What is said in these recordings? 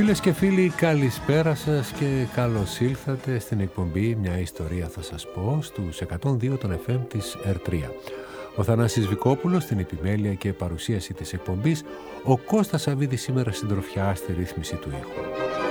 Φίλες και φίλοι, καλησπέρα σας και καλώς ήλθατε στην εκπομπή «Μια ιστορία θα σας πω» στους 102 των FM της R3. Ο Θανάσης Βικόπουλος στην επιμέλεια και παρουσίαση της εκπομπής, ο Κώστας Σαββίδης σήμερα συντροφιά στη ρύθμιση του ήχου.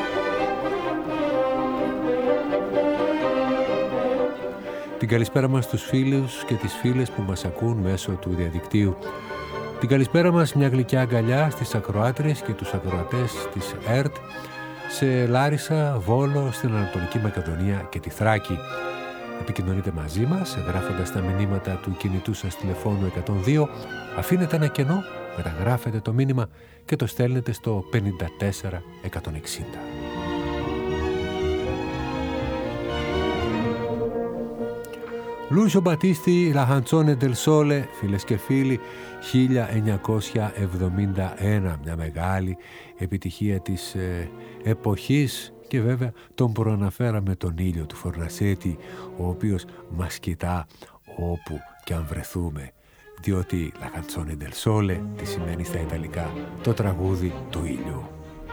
Την καλησπέρα μας στους φίλους και τις φίλες που μας ακούν μέσω του διαδικτύου. Την καλησπέρα μας μια γλυκιά αγκαλιά στις ακροάτριες και τους ακροατές της ΕΡΤ σε Λάρισα, Βόλο, στην Ανατολική Μακεδονία και τη Θράκη. Επικοινωνείτε μαζί μας γράφοντας τα μηνύματα του κινητού σας τηλεφώνου 102, αφήνετε ένα κενό, μεταγράφετε το μήνυμα και το στέλνετε στο 54160. Λούσιο Μπατίστη, La Canzone del Sole, φίλες και φίλοι, 1971, μια μεγάλη επιτυχία της εποχής και βέβαια τον προαναφέραμε τον ήλιο του Φορνασέτη, ο οποίος μας κοιτά όπου και αν βρεθούμε, διότι La Canzone del Sole τι σημαίνει στα Ιταλικά, το τραγούδι του ήλιου.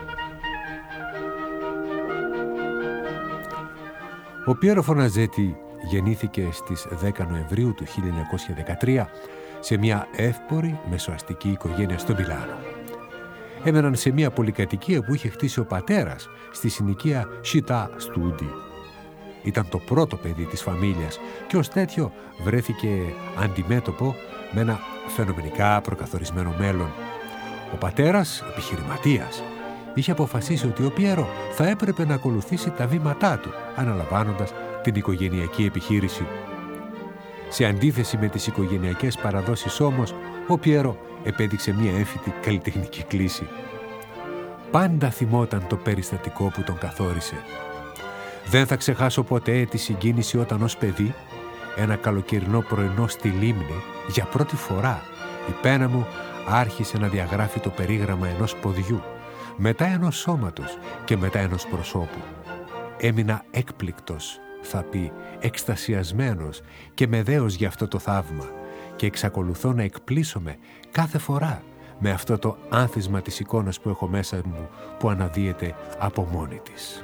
Ο Πιέρο Φορναζέτη γεννήθηκε στις 10 Νοεμβρίου του 1913 σε μια εύπορη μεσοαστική οικογένεια στο Μιλάνο. Έμεναν σε μια πολυκατοικία που είχε χτίσει ο πατέρας στη συνοικία Città Studi. Ήταν το πρώτο παιδί της φαμίλιας και ως τέτοιο βρέθηκε αντιμέτωπο με ένα φαινομενικά προκαθορισμένο μέλλον. Ο πατέρας, επιχειρηματίας, είχε αποφασίσει ότι ο Πιέρο θα έπρεπε να ακολουθήσει τα βήματά του, αναλαμβάνοντας την οικογενειακή επιχείρηση. Σε αντίθεση με τις οικογενειακές παραδόσεις όμως, ο Πιέρο επέδειξε μια έμφυτη καλλιτεχνική κλίση. Πάντα θυμόταν το περιστατικό που τον καθόρισε. Δεν θα ξεχάσω ποτέ τη συγκίνηση όταν ως παιδί, ένα καλοκαιρινό πρωινό στη λίμνη, για πρώτη φορά η πένα μου άρχισε να διαγράφει το περίγραμμα ενός ποδιού, μετά ενός σώματος και μετά ενός προσώπου. Έμεινα έκπληκτος, θα πει, εκστασιασμένος και με δέος για αυτό το θαύμα και εξακολουθώ να εκπλήσωμαι κάθε φορά με αυτό το άνθισμα της εικόνας που έχω μέσα μου που αναδύεται από μόνη της.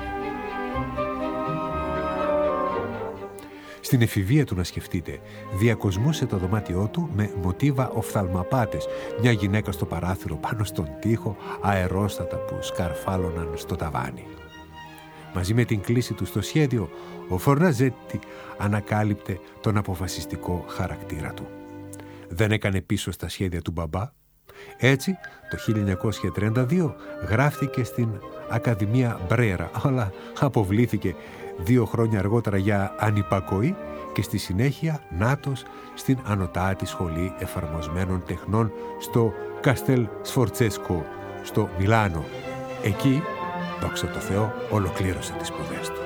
Στην εφηβεία του, να σκεφτείτε, διακοσμούσε το δωμάτιό του με μοτίβα οφθαλμαπάτες, μια γυναίκα στο παράθυρο πάνω στον τοίχο, αερόστατα που σκαρφάλωναν στο ταβάνι. Μαζί με την κλίση του στο σχέδιο, ο Φορναζέτη ανακάλυπτε τον αποφασιστικό χαρακτήρα του. Δεν έκανε πίσω στα σχέδια του μπαμπά. Έτσι, το 1932 γράφτηκε στην Ακαδημία Μπρέρα, αλλά αποβλήθηκε 2 χρόνια αργότερα για ανυπακοή και στη συνέχεια νάτος στην ανωτάτη σχολή εφαρμοσμένων τεχνών στο Καστέλ Σφορτσέσκο, στο Μιλάνο. Εκεί, δόξα τω Θεώ, ολοκλήρωσε τις σπουδές του.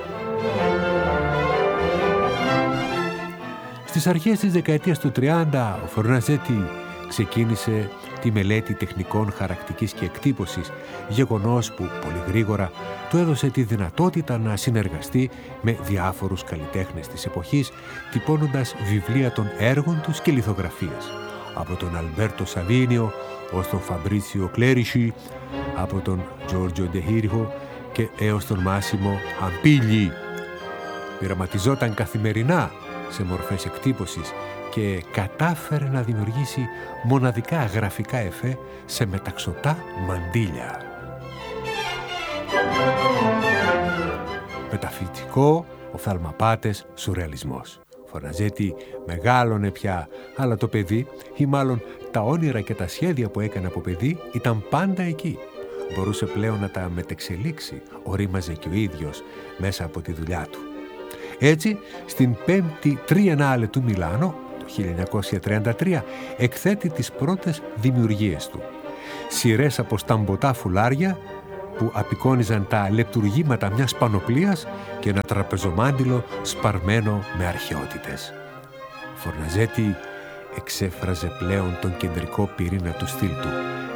Στις αρχές της δεκαετίας του 30, ο Φορναζέτη ξεκίνησε τη μελέτη τεχνικών χαρακτικής και εκτύπωσης, γεγονός που πολύ γρήγορα του έδωσε τη δυνατότητα να συνεργαστεί με διάφορους καλλιτέχνες της εποχής, τυπώνοντας βιβλία των έργων τους και λιθογραφίες, από τον Αλμπέρτο Σαβίνιο ως τον Φαμπρίτσιο Κλέρισι, από τον Τζόρτζιο Ντεχίριχο και έως τον Μάσιμο Αμπίλι. Πειραματιζόταν καθημερινά σε μορφές εκτύπωσης και κατάφερε να δημιουργήσει μοναδικά γραφικά εφέ σε μεταξωτά μαντίλια. Μεταφυσικό, οφθαλμαπάτες, σουρεαλισμός. Φορναζέτη μεγάλωνε πια, αλλά το παιδί, ή μάλλον τα όνειρα και τα σχέδια που έκανε από παιδί, ήταν πάντα εκεί. Μπορούσε πλέον να τα μετεξελίξει, ορίμαζε και ο ίδιος μέσα από τη δουλειά του. Έτσι, στην 5η Τριενάλε του Μιλάνο, το 1933, εκθέτει τις πρώτες δημιουργίες του. Σειρές από σταμποτά φουλάρια που απεικόνιζαν τα λεπτουργήματα μιας πανοπλίας και ένα τραπεζομάντιλο σπαρμένο με αρχαιότητες. Ο Φορναζέτη εξέφραζε πλέον τον κεντρικό πυρήνα του στυλ του,